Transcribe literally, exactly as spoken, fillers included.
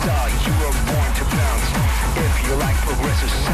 star, you were born to bounce. If you like progressive sound,